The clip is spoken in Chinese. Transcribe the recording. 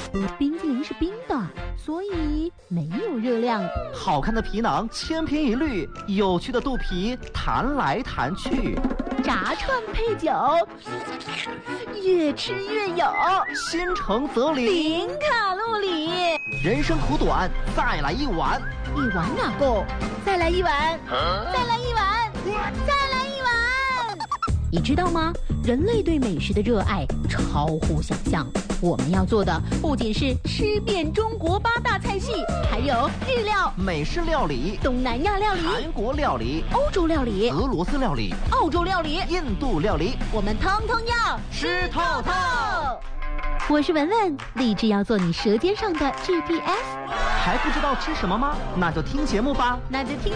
冰激凌是冰的，所以没有热量。 好看的皮囊千篇一律，有趣的肚皮弹来弹去。 炸串配酒，越吃越有。 心诚则灵， 零卡路里。 人生苦短，再来一碗。 一碗哪够？再来一碗，再来一碗，再来一碗。你知道吗？人类对美食的热爱超乎想象。我们要做的不仅是吃遍中国8大菜系，还有日料、 美式料理、 东南亚料理、 韩国料理、 欧洲料理、 俄罗斯料理、 澳洲料理、 印度料理， 我们通通要吃透透。 我是文文，立志要做你舌尖上的 GPS。 还不知道吃什么吗？那就听节目吧。 那就听。